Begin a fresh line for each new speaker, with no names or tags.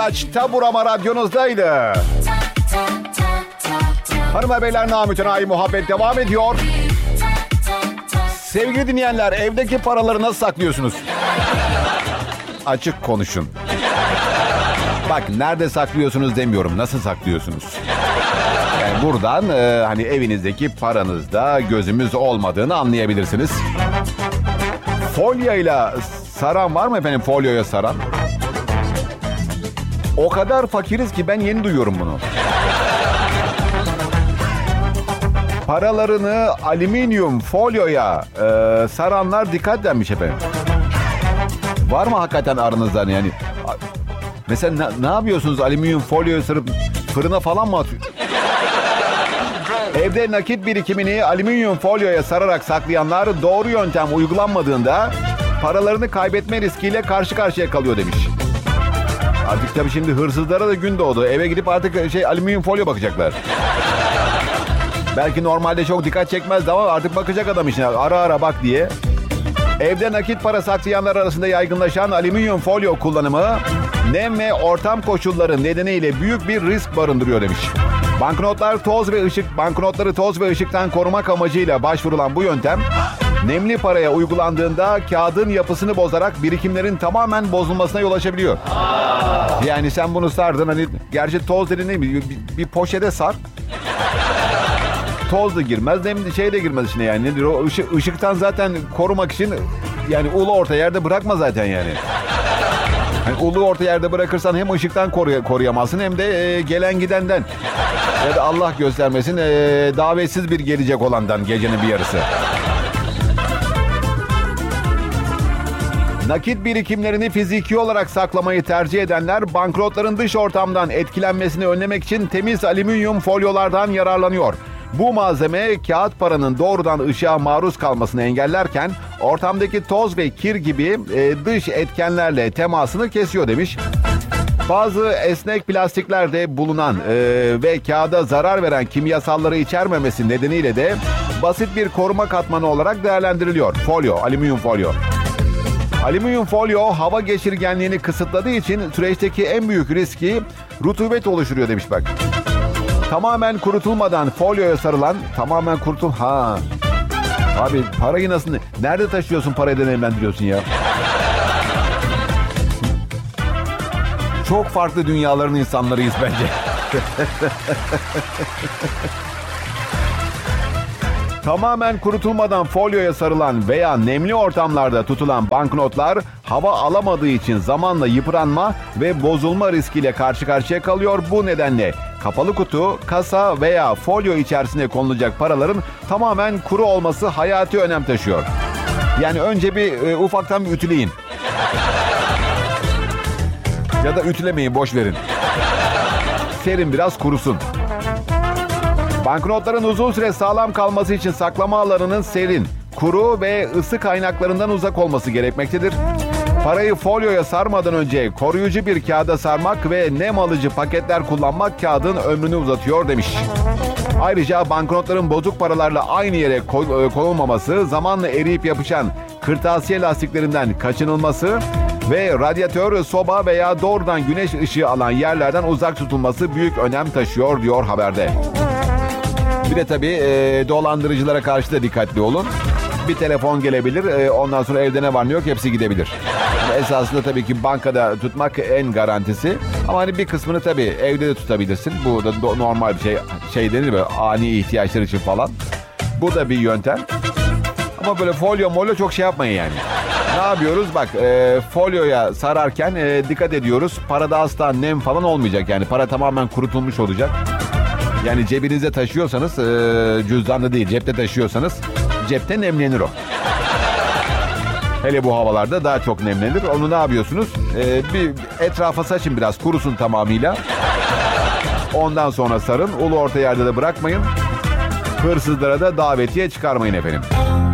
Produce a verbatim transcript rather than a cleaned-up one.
Aç Taburama radyonuzdaydı. Hanımlar beyler, namütenayi muhabbet devam ediyor. Sevgili dinleyenler, evdeki paraları nasıl saklıyorsunuz? Açık konuşun. Bak, nerede saklıyorsunuz demiyorum, nasıl saklıyorsunuz? Yani buradan e, hani evinizdeki paranızda gözümüz olmadığını anlayabilirsiniz. Folyoyla saran var mı efendim, folyoya saran? O kadar fakiriz ki ben yeni duyuyorum bunu. Paralarını alüminyum folyoya e, saranlar dikkat denmiş efendim. Var mı hakikaten aranızdan yani? Mesela ne, ne yapıyorsunuz, alüminyum folyoyu sarıp fırına falan mı atıyorsunuz? Evde nakit birikimini alüminyum folyoya sararak saklayanlar doğru yöntem uygulanmadığında paralarını kaybetme riskiyle karşı karşıya kalıyor demiş. Artık tabii şimdi hırsızlara da gün doğdu. Eve gidip artık şey alüminyum folyo bakacaklar. Belki normalde çok dikkat çekmezdi ama artık bakacak adam işine, ara ara bak diye. Evde nakit para saklayanlar arasında yaygınlaşan alüminyum folyo kullanımı nem ve ortam koşulları nedeniyle büyük bir risk barındırıyor demiş. Banknotlar toz ve ışık, banknotları toz ve ışıktan korumak amacıyla başvurulan bu yöntem, nemli paraya uygulandığında kağıdın yapısını bozarak birikimlerin tamamen bozulmasına yol açabiliyor. Yani sen bunu sardın, hani gerçi toz dediğin değil mi? Bir, bir poşete sar. Toz da girmez, nem şey de girmez içine yani. Nedir o? Işık, ışıktan zaten korumak için yani ulu orta yerde bırakma zaten yani. Yani ulu orta yerde bırakırsan hem ışıktan koruy- koruyamazsın hem de e, gelen gidenden. Ya da Allah göstermesin e, davetsiz bir gelecek olandan gecenin bir yarısı. Nakit birikimlerini fiziki olarak saklamayı tercih edenler banknotların dış ortamdan etkilenmesini önlemek için temiz alüminyum folyolardan yararlanıyor. Bu malzeme kağıt paranın doğrudan ışığa maruz kalmasını engellerken ortamdaki toz ve kir gibi e, dış etkenlerle temasını kesiyor demiş. Bazı esnek plastiklerde bulunan e, ve kağıda zarar veren kimyasalları içermemesi nedeniyle de basit bir koruma katmanı olarak değerlendiriliyor. Folyo, alüminyum folyo. Alüminyum folyo hava geçirgenliğini kısıtladığı için süreçteki en büyük riski rutubet oluşturuyor demiş bak. Tamamen kurutulmadan folyoya sarılan, tamamen kurutul... Ha. Abi parayı nasıl... Nerede taşıyorsun, parayı da nemlendiriyorsun ya? Çok farklı dünyaların insanlarıyız bence. Tamamen kurutulmadan folyoya sarılan veya nemli ortamlarda tutulan banknotlar hava alamadığı için zamanla yıpranma ve bozulma riskiyle karşı karşıya kalıyor. Bu nedenle kapalı kutu, kasa veya folyo içerisine konulacak paraların tamamen kuru olması hayati önem taşıyor. Yani önce bir e, ufaktan bir ütüleyin. Ya da ütülemeyin, boş verin. Serin biraz, kurusun. Banknotların uzun süre sağlam kalması için saklama alanının serin, kuru ve ısı kaynaklarından uzak olması gerekmektedir. Parayı folyoya sarmadan önce koruyucu bir kağıda sarmak ve nem alıcı paketler kullanmak kağıdın ömrünü uzatıyor demiş. Ayrıca banknotların bozuk paralarla aynı yere konulmaması, zamanla eriyip yapışan kırtasiye lastiklerinden kaçınılması ve radyatör, soba veya doğrudan güneş ışığı alan yerlerden uzak tutulması büyük önem taşıyor diyor haberde. Bir de tabii e, dolandırıcılara karşı da dikkatli olun. Bir telefon gelebilir, e, ondan sonra evde ne var ne yok hepsi gidebilir. Yani esasında tabii ki bankada tutmak en garantisi. Ama hani bir kısmını tabii evde de tutabilirsin. Bu da do- normal bir şey, şey denir mi? Ani ihtiyaçlar için falan. Bu da bir yöntem. Ama böyle folyo molyo çok şey yapmayın yani. Ne yapıyoruz? Bak e, folyoya sararken e, dikkat ediyoruz. Parada asla nem falan olmayacak. Yani para tamamen kurutulmuş olacak. Yani cebinizde taşıyorsanız, e, cüzdanda değil cepte taşıyorsanız cepte nemlenir o. Hele bu havalarda daha çok nemlenir. Onu ne yapıyorsunuz? E, bir etrafa saçın biraz, kurusun tamamıyla. Ondan sonra sarın. Ulu orta yerde de bırakmayın. Hırsızlara da davetiye çıkarmayın efendim.